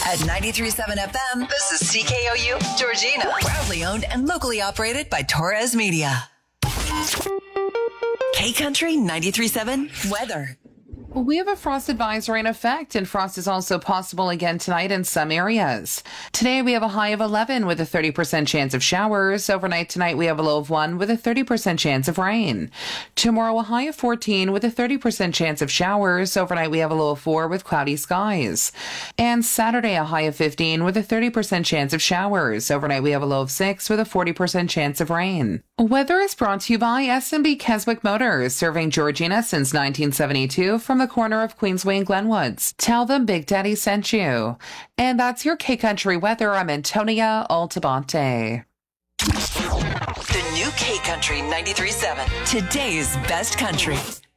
At 93.7 FM, this is CKOU Georgina. Proudly owned and locally operated by Torres Media. K-Country 93.7 weather. We have a frost advisory in effect, and frost is also possible again tonight in some areas. Today we have a high of 11 with a 30% chance of showers. Overnight tonight we have a low of 1 with a 30% chance of rain. Tomorrow a high of 14 with a 30% chance of showers. Overnight we have a low of 4 with cloudy skies. And Saturday a high of 15 with a 30% chance of showers. Overnight we have a low of 6 with a 40% chance of rain. Weather is brought to you by S&B Keswick Motors, serving Georgina since 1972 from the corner of Queensway and Glenwoods. Tell them Big Daddy sent you. And that's your K-Country weather. I'm Antonia Altabante. The new K-Country 93.7. Today's best country.